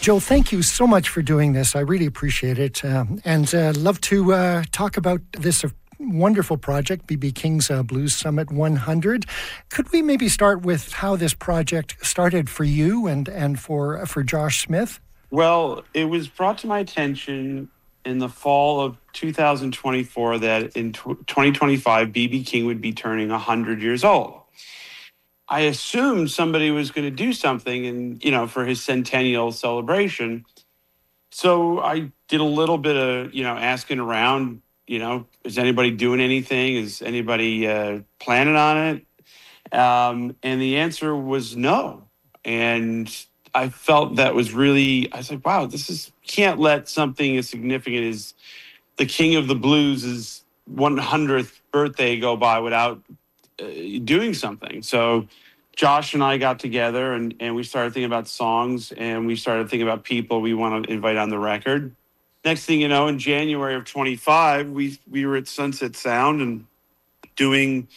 Joe, thank you so much for doing this. I really appreciate it. And love to talk about this wonderful project, B.B. King's Blues Summit 100. Could we maybe start with how this project started for you and for Josh Smith? Well, it was brought to my attention in the fall of 2024 that in 2025, B.B. King would be turning 100 years old. I assumed somebody was going to do something for his centennial celebration. So I did a little bit of, asking around, is anybody doing anything? Is anybody planning on it? And the answer was no. And I felt that was really, I was like, wow, can't let something as significant as the King of the Blues' 100th birthday go by without doing something. So Josh and I got together and we started thinking about songs, and we started thinking about people we want to invite on the record. Next thing you know, in January of 25, we were at Sunset Sound and doing,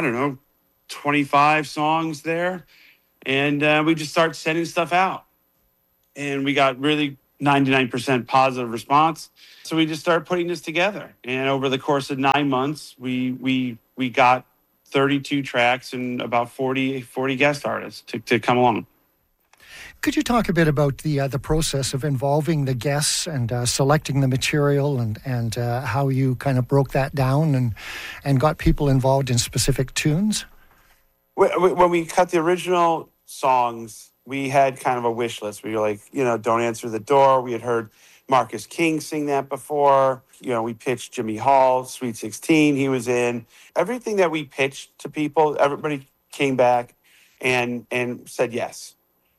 25 songs there. And we just started sending stuff out. And we got really 99% positive response. So we just started putting this together. And over the course of 9 months, we got 32 tracks and about 40 guest artists to come along. Could you talk a bit about the process of involving the guests and selecting the material and how you kind of broke that down and got people involved in specific tunes? When we cut the original songs, we had kind of a wish list. We were like, Don't Answer the Door. We had heard Marcus King sing that before. We pitched Jimmy Hall, Sweet 16, he was in. Everything that we pitched to people, everybody came back and said yes.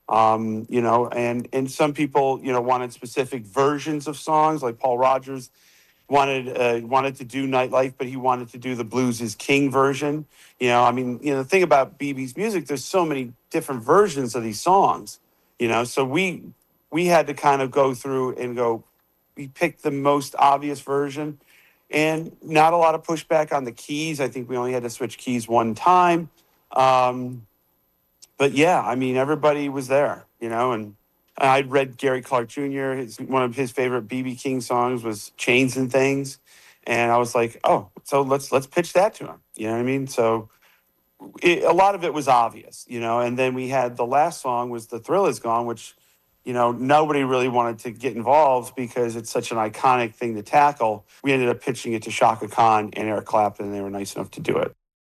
And some people, wanted specific versions of songs, like Paul Rogers wanted to do Nightlife, but he wanted to do the Blues is King version. The thing about BB's music, there's so many different versions of these songs, so we had to kind of go through and we picked the most obvious version, and not a lot of pushback on the keys. I think we only had to switch keys one time. But yeah, everybody was there, and I'd read Gary Clark Jr. One of his favorite B.B. King songs was Chains and Things. And I was like, oh, so let's pitch that to him. You know what I mean? So a lot of it was obvious, and then we had the last song was The Thrill Is Gone, which, nobody really wanted to get involved because it's such an iconic thing to tackle. We ended up pitching it to Chaka Khan and Eric Clapton, and they were nice enough to do it.